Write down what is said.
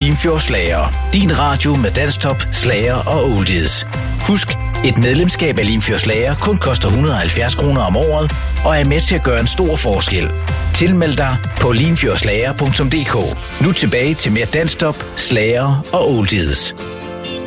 Limfjord Slager. Din radio med dansktop, slager og oldies. Husk, et medlemskab af Limfjord Slager kun koster 170 kroner om året, og er med til at gøre en stor forskel. Tilmeld dig på limfjordslager.dk. Nu tilbage til mere dansktop, slager og oldies.